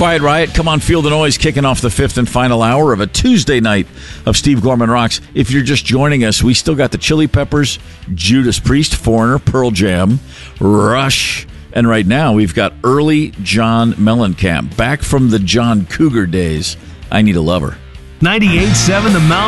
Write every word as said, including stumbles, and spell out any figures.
Quiet Riot, Come On Feel the Noise, kicking off the fifth and final hour of a Tuesday night of Steve Gorman Rocks. If you're just joining us, we still got the Chili Peppers, Judas Priest, Foreigner, Pearl Jam, Rush, and right now we've got early John Mellencamp, back from the John Cougar days. I Need a Lover. ninety-eight point seven The Mountain.